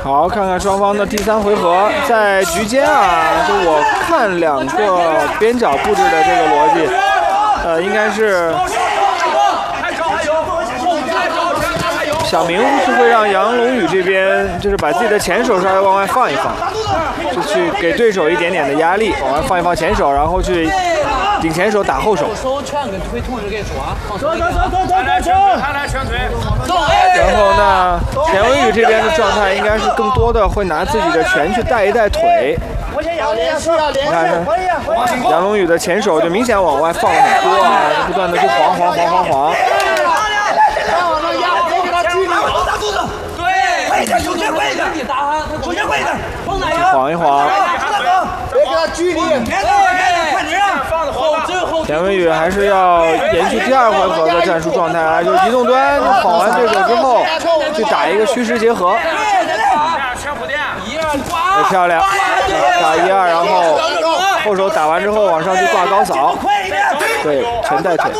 好，看看双方的第3回合，在局间啊，就我看两个边角布置的这个逻辑，应该是小明是会让杨龙宇这边就是把自己的前手稍微往外放一放，就去给对手一点点的压力，往外放一放前手，然后去顶前手打后手。 手拳跟腿同时给抓， 然后呢，田文宇这边的状态应该是更多的会拿自己的拳去带一带腿。你看看杨龙宇的前手就明显往外放了很多啊，不断的去晃。晃一晃， 别给他距离， 田文宇还是要延续第2回合的战术状态啊，就是移动端晃完这个之后，去打一个虚实结合，也漂亮，打1-2，然后后手打完之后往上去挂高扫，对，拳带腿。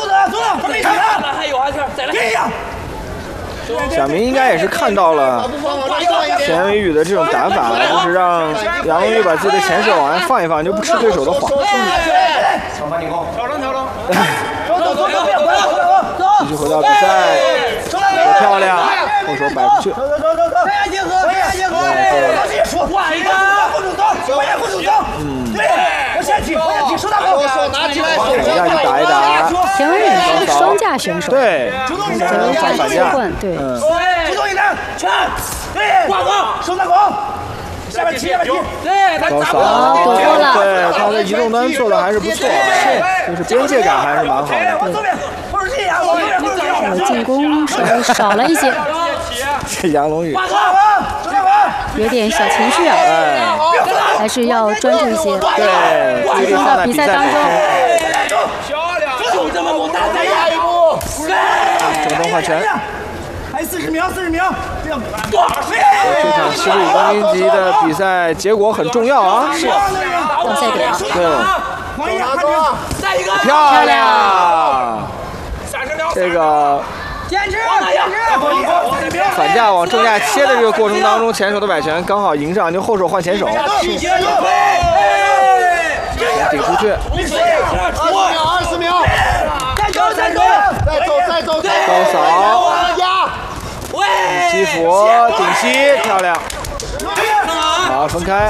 小明应该也是看到了田文宇的这种打法，就是让杨龙宇把自己的前手往外放一放，就不吃对手的晃。继续回到比赛，也漂亮，后手摆出去。等下去打一打。 田文宇是双架选手， 对， 反架换，对。 高扫，对，他的移动端做的还是不错，就是边界感还是蛮好的。 进攻稍微少了一些。 这杨龙宇有点小情绪啊，还是要专注一些。 对， 集中到比赛当中。 中东换拳。 还40秒， 这场75公斤级的比赛结果很重要啊！是。 到赛点。 对。漂亮！这个反架往正架切的这个过程当中，前手的摆拳刚好迎上，就后手换前手，顶出去。 20秒，再走， 高扫，击腹顶膝，漂亮。好，分开。